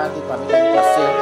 tarde, para mí es un placer.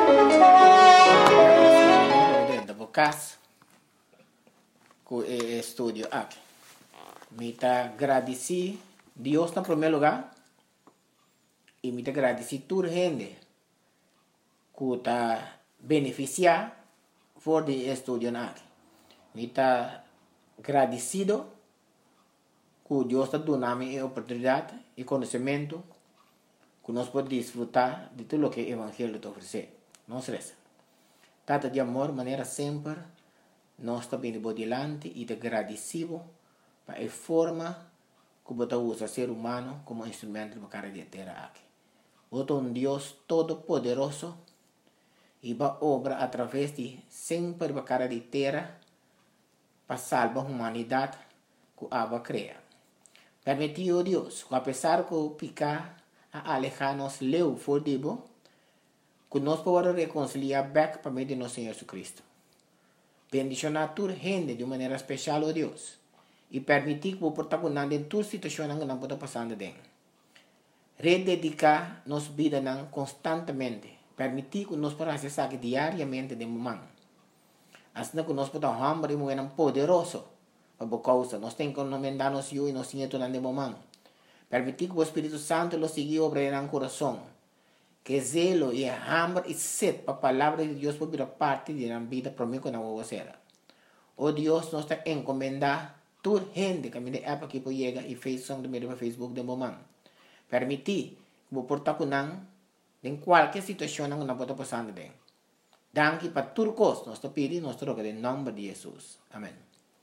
De Bocas, con el estudio aquí. Me agradeci Dios en primer lugar y me agradeci toda gente que está beneficiada por el estudio aquí. Me agradecido que Dios está dando la oportunidad y conocimiento que nos puede disfrutar de todo lo que el Evangelio te ofrece. Nos reza. Trata de amor, manera siempre, nos está viendo por delante y te agradecido para la forma que você usa ser humano como instrumento para cara de tierra aquí. Você un Dios todopoderoso y va obra a través de siempre para cara de tierra para salvar la humanidad que Abba crea. Permitió Dios, que a pesar que pica a alejarnos leu for dibo, que nos podamos reconciliar back para medio de nuestro Señor Jesucristo. Bendición a tu gente de manera especial, oh Dios, y permitir que vos protagonizar en tu situación que nos está pasando de. Rededicar nos vida constantemente, permitir que nos podamos hacer diariamente de momento. Así que nos podamos hambre y muy poderoso. Por causa, nós temos que encomendar-nos e nós temos que de momento. Permitir que o Espírito Santo lo siga obrando no coração. Que zelo e hambre e sede para a palavra de Deus por vir parte da vida para mim que não vou ser. Oh Deus, nós temos que encomendar toda gente que me dá aqui para chegar e fez som do meu Facebook de momento. Permitir que eu portar com não em qualquer situação que não pode passar bem. Danke para tudo coisa, nós te pedimos, nós te rogamos em nome de Jesus. Amém.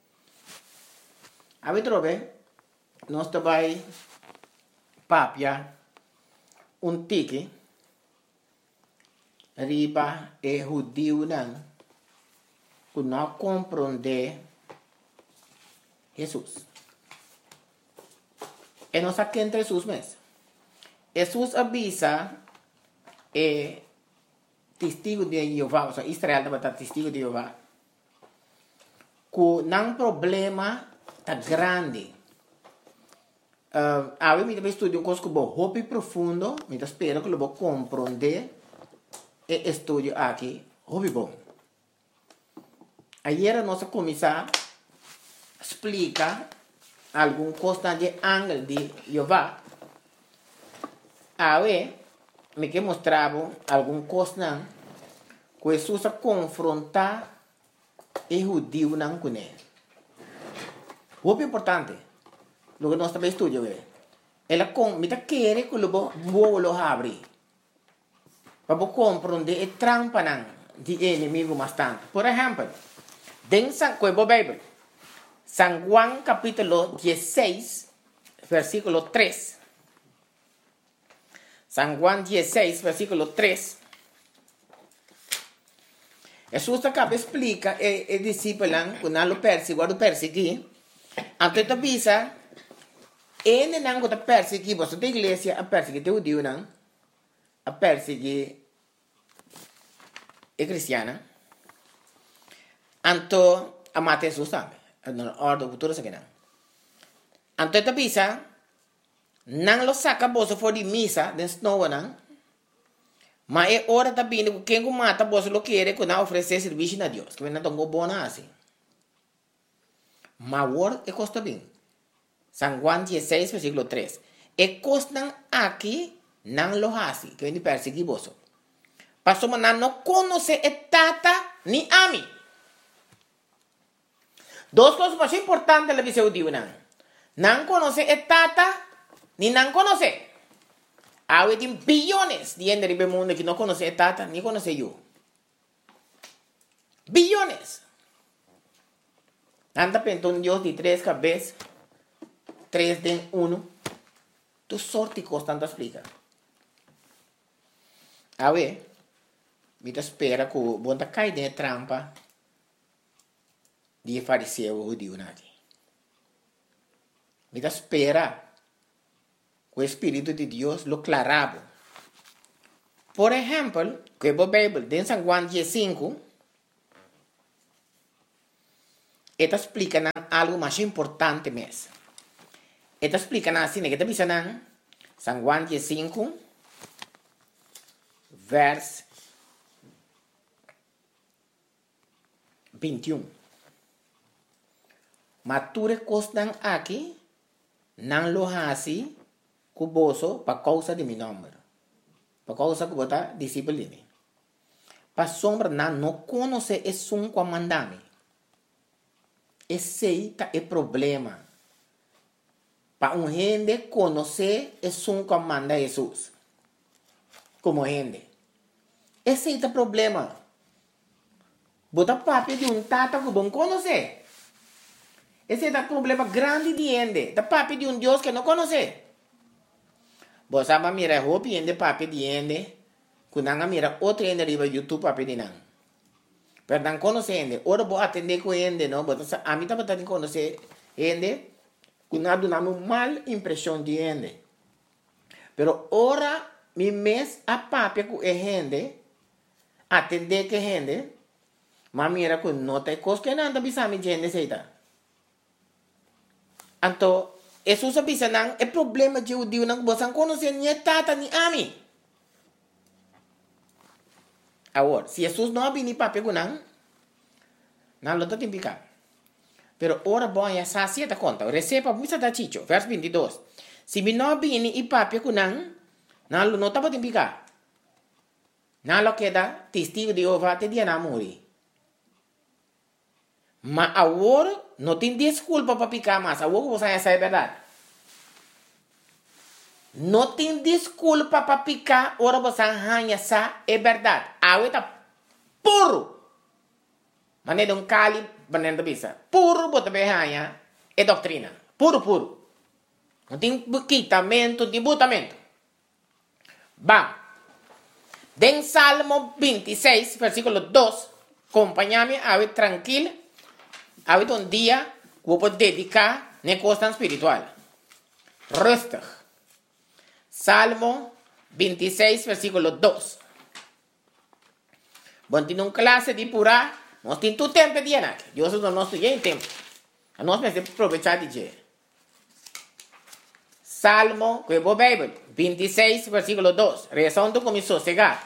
Abi trobe, nós também papia tiki riba e judeu não que não compreende Jesus. E nós aqui entre Jesus mesmo. Jesus avisa testigo de Jeová, ou seja, Israel também está testigo de Jeová, que não problema tá grande. Eu me estudio coisas que vou hopi profundo, me espero que eu vou compreender e estudio aqui, hopi bom. Ayer nós começar explica algum coisa de ângulo de Jeová. Me que mostrava algum coisa que Jesus a confrontar e judeu não conhece. Muito importante, lo que nós também estudamos ela me quer que eu vou abrir para compreender a trampa de inimigo bastante. Por exemplo, dentro da Bíblia, San Juan capítulo 16, versículo 3. San Juan 16, versículo 3. Jesus acaba explica e discípulo que não lo perseguir. Então, avisa, ele não está perseguindo, você tem igreja a perseguir o Deus, não? A perseguir a cristiana. Então, a matar Jesus também. Na ordem futura, isso aqui não. Então, avisa, não lo saca bolsa fora de missa, dentro de não? Mas é hora também que quem mata bolsa lo quer que não oferecer serviço a Deus, que não tem bom assim. Mas agora é costa bem. San Juan 16, versículo 3. E costan aqui não lo hace, que vem perseguir você. Pastor, mas não conhece a tata ni a mim. Duas coisas mais importantes da visão de Deus. Não conhece a tata ni não conhece. Há bilhões de gente no mundo que não conhece a tata ni conhece eu. Bilhões. Anda pensando Dios de 3 cabeças, 3 de 1. Tu sorte constante explica. A ver, me espera que o bom cai de trampa de fariseu judeu aqui. Me espera que o Espírito de Deus lo clarabo. Por exemplo, que a Bíblia, em San Juan 15, esta explica algo mais importante mesmo. Esta explica assim, que está dizendo San Juan 15, vers 21. Mature costan aqui, não lo hasi, cuboso, para causa de meu nome. Para causa que bota discípulo de mim. Para sombra, não conhece esse um comandame. Esse é o problema. Para um gente conhecer esse um comanda Jesus. Como gente. Esse é o problema. Bota papo de um tata que não conhece. Esse é o problema grande de gente. Da papo de um Deus que não conhece. Você vai mirar roupa e papo de gente. Quando você mira outro gente riba YouTube papo de não. Pero não conhece gente. Ora vou atender com gente, não. A mim também tem que conhecer gente. Quando nós damos mal impressão de gente. Pero ora, mi mes a papo com gente. Atender com gente. Mas mira que não tem coisa que não bisa mi gente seita. Então, Jesus bisa nang é problema de judeu nang você não conhece nem tata nem ami. Agora, se Jesus não vem papo com não lo tem que ficar. Pero ora bom ya sacia da conta. Receba misa da chicho, verso 22. Se mi não vem e papo com não lo não tá para ficar. Não lo queda testigo de Jeová te dia na morrer. Mas agora não tem desculpa para picar mais. Agora você já sabe a verdade. Não tem desculpa para picar. Agora você já sabe a verdade. Agora está puro. Mas não é um cali para não bisa. Puro para berranha é doutrina. Puro. Não tem quitamento, debutamento. Vamos. Den Salmo 26, versículo 2. Acompanha-me, agora tranquilo. Ahorita un día voy a dedicar a cosa espiritual. Rustig. Salmo 26, versículo 2. Bueno, tiene una clase de pura. No tiene tu tiempo de llenar. Yo no estoy en tiempo. No me aprovechar de llenar. Salmo, que voy a Bible, 26, versículo 2. Rezando con mi sosegado.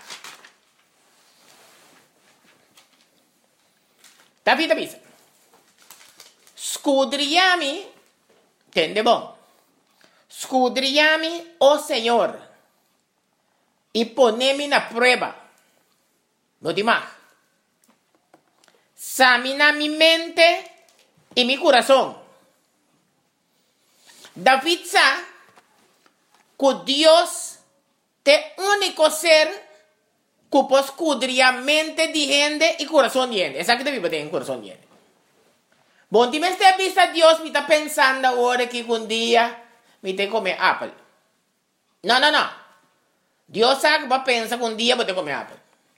David avisa. Scudriami, entende bom? Scudriami, oh Senhor, e ponemi na prueba. No demás. Examina mi mente y mi corazón. David sabe que Dios es el único ser que puede escudriar mente de gente y corazón de gente. Esa que David tiene corazón de gente. Bom, se você vista Deus, me está pensando agora que um dia me tem que comer apple. Não. Deus sabe que pensa que um dia vou ter que comer apple.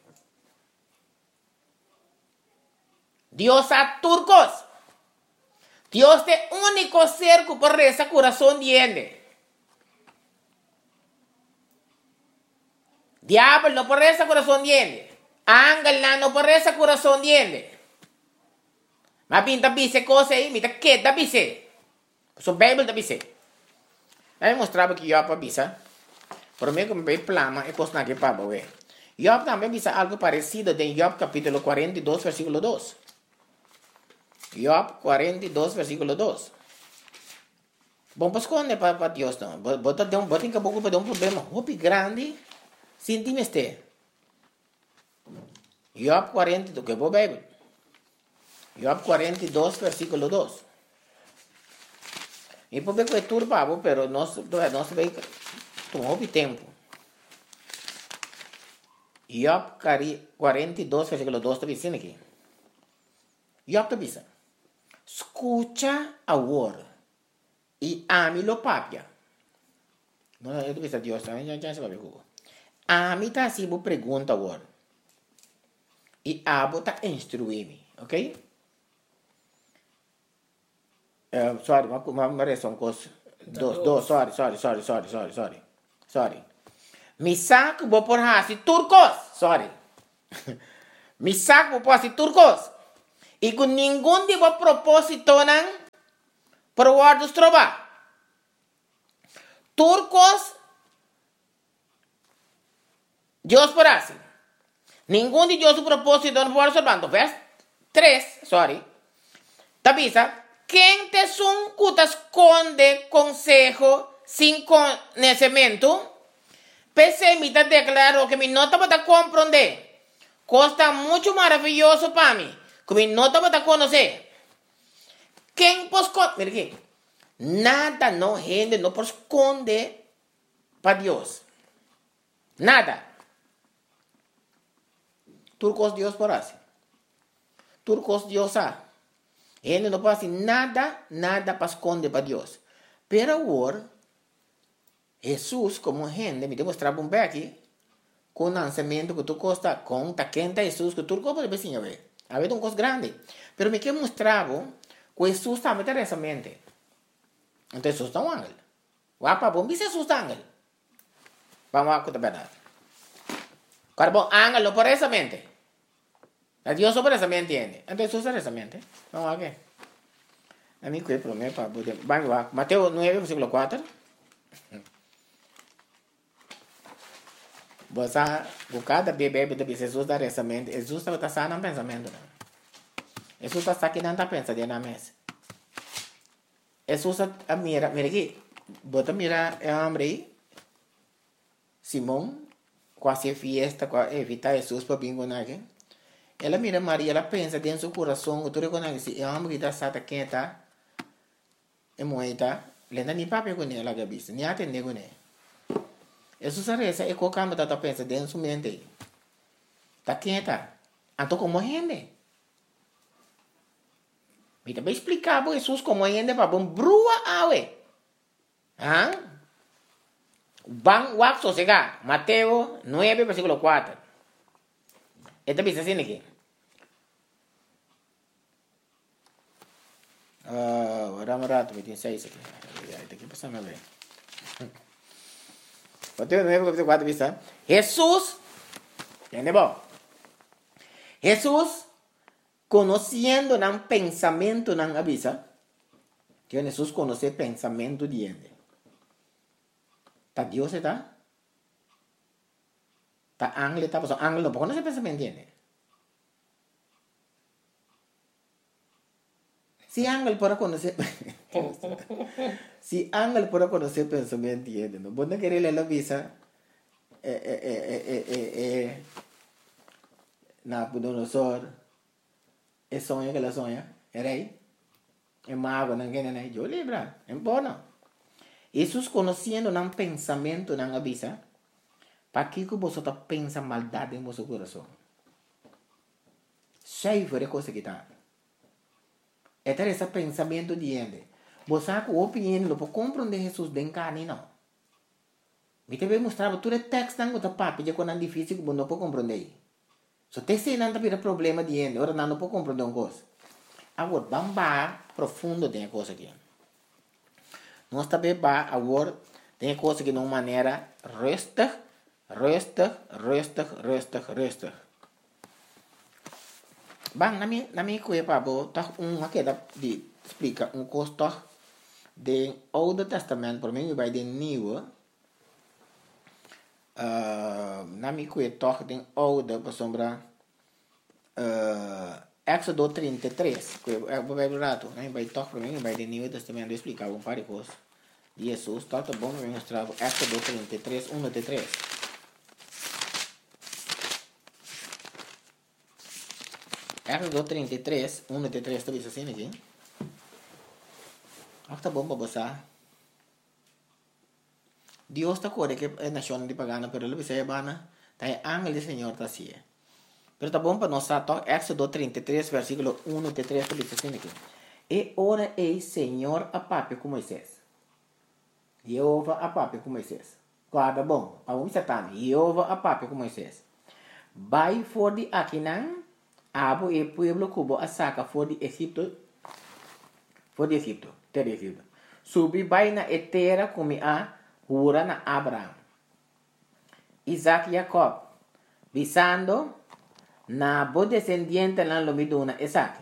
Deus sabe turcos. Deus é o único ser que pode rezar coração de gente. Diablo não pode rezar coração de gente. Ángel não pode rezar coração de gente. Mas pinta bise coisa aí, me tá queda bise. So Bible da bise. Aí mostrava que Job bisa. Por mim como bem plama é coisa na que para ver. Job também bisa algo parecido em Job capítulo 42 versículo 2. Job 42 versículo 2. Bom, pues esconde para Deus não. Bota em caboclo para um problema hopi grande. Sintime este. Job 42, que vou Bible. Job 42, versículo 2. E por ver que é turbado, pero não se vê tomou tempo. Job 42, versículo 2 está dizendo aqui. Job está dizendo: escucha agora e ame-lo papia. Não, eu estou dizendo Deus, já se vai ver como. Ame está assim, vou pergunta agora. E abo está instruir-me, ok? Sorry, mas são coisas. Dos, sorry. Mi saco vou por hasi turcos, sorry. Mi saco vou por hasi turcos. E com nenhum tipo de propósito não por guardos trova. Turcos Dios por así. Ningún de Dios su propósito no puede observando. Vers 3, sorry. Tabisa, quem te son cutas esconde consejo sin conocimiento, pese me declaro que mi nota para comprender. Costa muito maravilhoso para mim. Que mi nota para conocer. Quem pode esconder? Mira aqui. Nada não rende, não pode esconder para Deus. Nada. Turcos Dios por así. Turcos Dios a. Ele não pode fazer nada para esconder para Deus. Pero agora, Jesus, como gente, me demonstrava um aqui, com o lançamento que tu costa, com a quenta Jesus, que tu pode ver, ver. Havia uma coisa grande. Pero me que mostrava que Jesus estava nessa mente. Então Jesus está um ángel. O apa bom, Jesus está ángel. Vamos a contar a verdade. Agora, bom, ángel não por essa mente. Dios por essa mente entiende. Então Jesus é essa mente. Vamos a ver. A mim que é para poder. Vamos lá. Mateus 9, versículo 4. Você, cada bebê de Jesus dá essa mente. Jesus está sano no pensamento. Jesus está aqui não está pensando na mesa. Jesus mira aqui. Bota mira é homem aí. Simão, quase fiesta, evita Jesus para bingo aqui. Ela mira Maria, ela pensa dentro do coração, tu reconhece, é homem que está quenta, é moeda, lenda nem papel com ela gabista, nem atende com ela. Jesus a reza, é qualquer coisa que pensa dentro do mente. Está quenta, então como gente? Me também explicar para Jesus como gente para bom brua awe. Bang wak sosega, Mateo 9, versículo 4. Esta dice así aquí. Vamos rato, 26 aqui. Aqui passando a ver. Mateo 9, versículo 4 dice. Jesús, ¿entiende? Jesús, conociendo el pensamiento, nan avisa. Que Jesús conoce el pensamiento de gente. ¿Está Dios está? ¿Está ángel está? Pues ángel no puede conocer el pensamiento de gente. Si ángel puede conocer si ángel puede conocer el pensamiento de gente, no puede querer la visa Nabucodonosor el sueño que la sueña el rey el mago no quiere yo libra en bono Jesús conociendo un pensamiento no avisa para que vosotros pensa maldad en vuestro corazón cheio de cosas que está este es el pensamiento de gente vos sabe que opinión lo puedo comprender Jesus de carne no me te voy a mostrar todo el texto que está papi ya cuando es difícil que vos no puedo comprender so te sei não tem problema de gente ora não pode compreender uma coisa agora vamos profundo tem coisa aqui nós também agora tem coisa que de uma maneira resta bang na minha coisa para bo tá aqui de explica coisa do Oude Testamento para mim vai de Nieuwe na minha coisa toch tem Oude para sombra Éxodo 33 que vai rato né vai toch para mim vai de Nieuwe Testamento explicar par de coisas de Jesus tá bom para mostrar Éxodo 33 1 até 3 Éxodo 33 1 até 3 tudo isso assim aqui tá bom para você Dios está corre que é nação de pagana pero ele vai bana tá ángel do Senhor tá assim pero tá bom para nós tá Éxodo 33 versículo 1 até 3 tudo isso assim aqui e ora ei Senhor a papi com Moisés Jeová a papi com Moisés guarda bom para um satã Jeová a papi com Moisés vai for de Aquinan abo e pueblo cubo a saca for de Egipto terra Egipto subi vai na etera como a jura na Abraham Isaac e Jacob visando na bo descendiente na lomiduna Isaac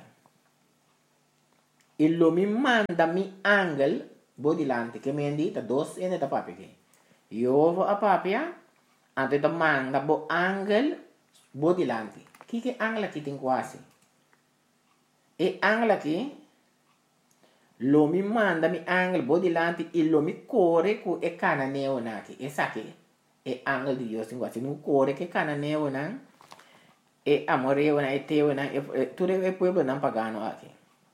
e lo mi manda mi angel bo dilante que me indita dos ene da papi que Jehová a papia Então manda o ángel bo dilante. Que ángel aqui tem quase? E ángel aqui, lo me manda mi ángel bo dilante e lo me corre com e cananeo aqui. Essa aqui é ángel de Deus tem quase. Não corre que cananeo não. E amoreo na eteo na tudo é pueblo não pagano aqui.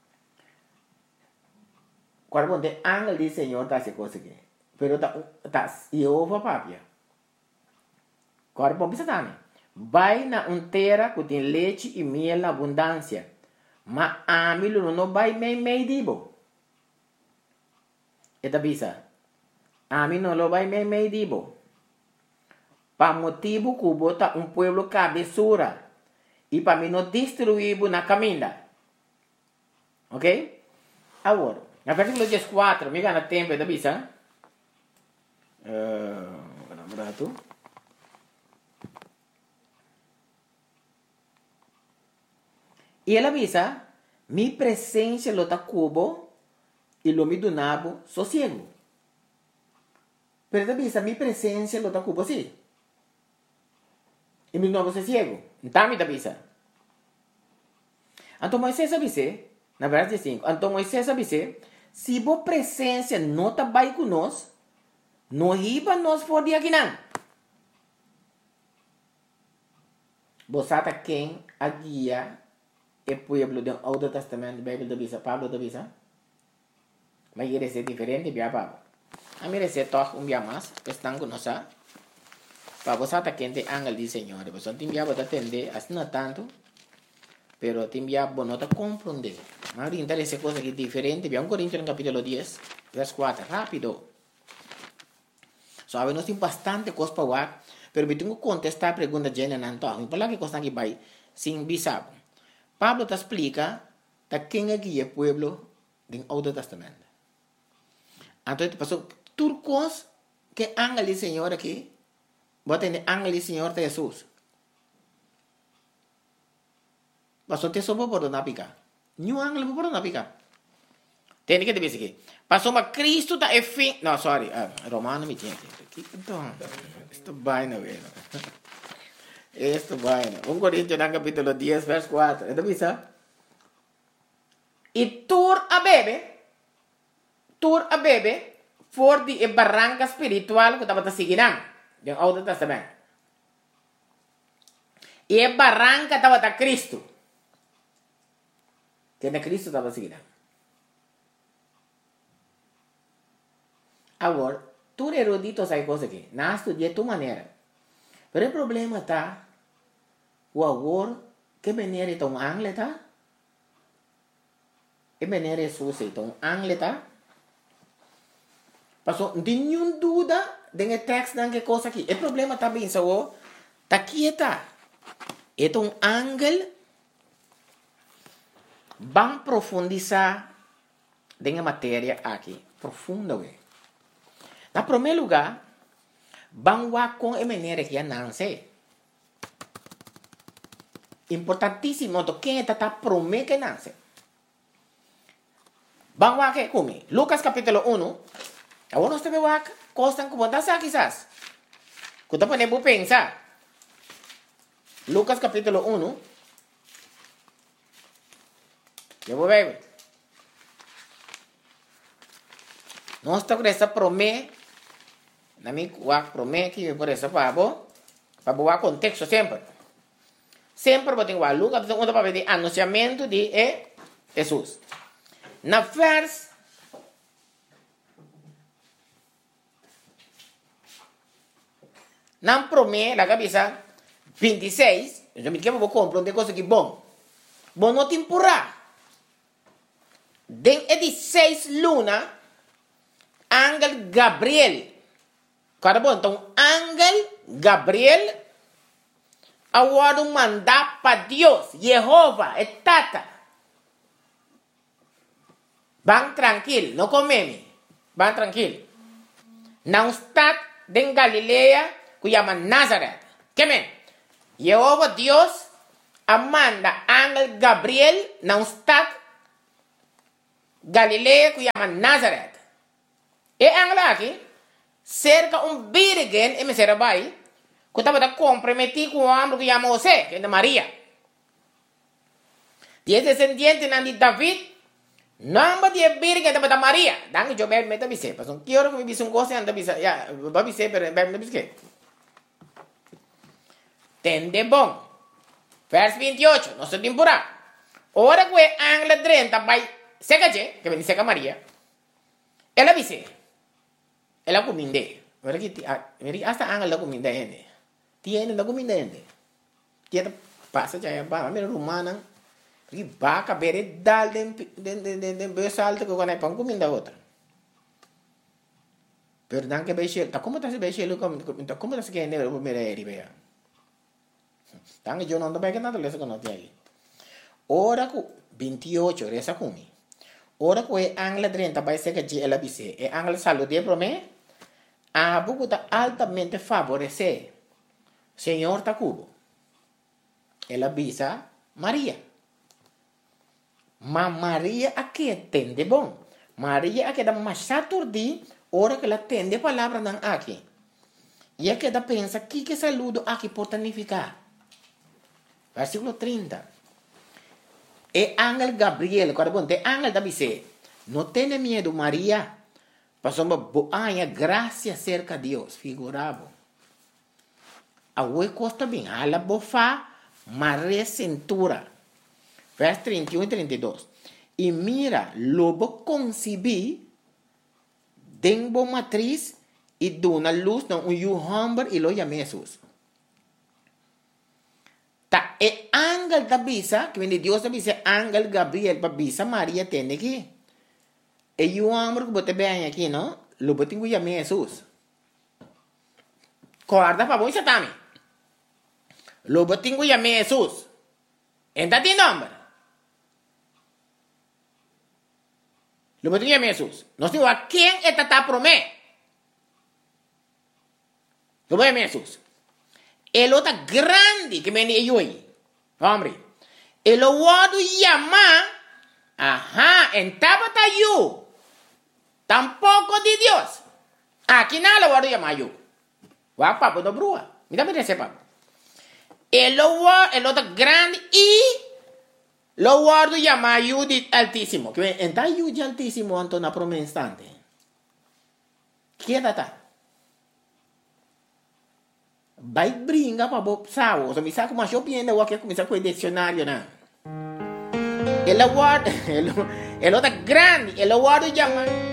Quando o ángel do Senhor está se coisa aqui. Pero tá Jeová papia. Agora vamos pensar também. Vai na terra que tem leite e mel na abundância. Mas a mim não vai meio dibo. Eta bisa. A mim não lo vai meio dibo. Para motivo que bota pueblo cabeçura. E para mim não destruir na caminho. Ok? Agora, no versículo 14, me gana tempo, eta bisa. Berapa? E ela avisa, mi presença lo ta cubo e lo mi donavo sossego. Pero ela avisa, mi presença lo ta cubo sim. E mi donavo sossego. Então me avisa. Então Moisés avisa, na verdade 5, então Moisés avisa, se a presença não está bem conosco, não riba nós for de aqui não. Você está quem a guia o pueblo do Antigo Testamento, Bíblia da Bisa, Pablo da Bisa. Mas ele é diferente, via Pablo. A mim é toque dia mais, estão conosco. Para você está quem tem ángel do Senhor, você tem via para atender, assim não tanto, pero tem via para não compreender. Mas interessa coisa que diferente, via 1 Coríntios capítulo 10, verso 4, rápido. Sabe, nós temos bastante coisa para falar, pero eu tenho que contestar a pergunta de Jana Nanto. Para que coisa que vai sem bisabo. Pablo te explica de quem é que é o pueblo do Antigo Testamento. Então, passou turcos que ángel do Senhor aqui, bota em ángel do Senhor de Jesus. Passou te soube por não picar. Nenhum ángel por não picar. Tem que dizer aqui. Passou uma Cristo da fim. Não, sorry. Romano me tinha. Então, isto vai na vez. Esto vaina. 1 Coríntios capítulo 10, verso 4. ¿Esto bisa? Y tur a bebe, for di barranca espiritual que estaba siguiendo. En el Antiguo Testamento. Y el barranca estaba Cristo. Que de Cristo estaba siguiendo. Ahora, tú erudito sabes cosas que. Nada estudié tu manera. Pero el problema está. O agora, que maneira então angle tá? Que maneira é sua então angle tá? Passou, não tem nenhuma dúvida de texto não que coisa aqui. O problema tá bem só, tá aqui tá. Então angle vamos profundizar na matéria aqui, profundo. Na primeiro lugar, vamos com a maneira que não sei. Importantíssimo, quem está promete que nasce. Vamos aqui comigo. Lucas capítulo 1. Agora nós temos aqui, costam como está quizás. Quando podemos pensar. Lucas capítulo 1. Eu vou ver. Nós estamos com essa promessa. Na minha promessa que por essa para boa contexto sempre. Sempre vou ter que Lucas, então, para ver o anunciamento de Jesus. Na verso na promessa, na cabeça 26, eu me quero compreender coisa que bom. Bom não temporada. Den de 6 luna, ángel Gabriel. Cara bom, então, ángel Gabriel agora mandar para Deus, Jeová, é tata. Vão tranquilo, não comeme. Vão tranquilo. Não está em Galileia, que chama Nazaré. Que men? Jeová Deus, manda ángel Gabriel, não está Galileia, que chama Nazaré. E ángel aqui, cerca virgem, e me será vai, Que estaba comprometido con un hombre que llama José, que es de María. Y es descendiente de David. Namba de Virgen de María. Dan yo me dice, pues un quiero que me dice un cosa anda dice, ya, va dice, pero me dice tende bom. Vers 28, no se temporada. Ora que ángel 30 vai secache, que me dice que María. Ella dice, ella cominde. Ora que hasta ángel la cominde. Tiene la cominde. Tiene pasa ya va, mira romana. Porque va a caber dal de besalto que con el pan comiendo otra. Pero dan que beche, ¿cómo está ese beche? ¿Cómo está ese que negro por mira ahí vea? Dan yo no ando para que nada le con otro ahí. Ora que 28 reza kumi. Ora que ángel 30 va a ser que ela dice, el ángel salud de promé, a poco está altamente favorece. Señor Tacubo. Ela avisa María. Mas Maria aqui entende bom. Maria aqui dá mais saturdi, hora que ela entende a palavra não aqui. E aqui dá pensa que saludo aqui pode significar. Versículo 30. E ángel Gabriel, quando ponte ángel da dice, não tenha medo Maria, passou uma boa graça cerca de Deus, figurado. A oi costa bem, ela bofa, Maria cintura. Vers 31 y 32. Y mira, lobo concebí, denbo matriz y dona luz, no un hombre y lo llamé Jesús. Ta e ángel da bisa, que viene Dios da bisa, ángel Gabriel, pa bisa María tiene aquí. E un hombre que bote vean aquí, ¿no? Lo bote en llamé Jesús. Corda pa voy satami. Lo bote en llamé Jesús. ¿Entra ti nombre? Lo que tenía Jesús. No digo a quién está promé. Lo voy a Jesús. El otro grande que me yo ahí. Hombre. El otro llama. Ajá. En tabata yo. Tampoco de Dios. Aquí nada lo voy a llamar yo. Va papo no brua. Mira me dice papo. El otro grande y lo guardo llama Judith Altísimo. Que está Judith Altísimo ante una promesa instante. ¿Quién está? Vai brinca para vos savo. O sea, me saco más yo pienso que voy a comenzar con el diccionario, ¿no? El otro grande, el guardo llama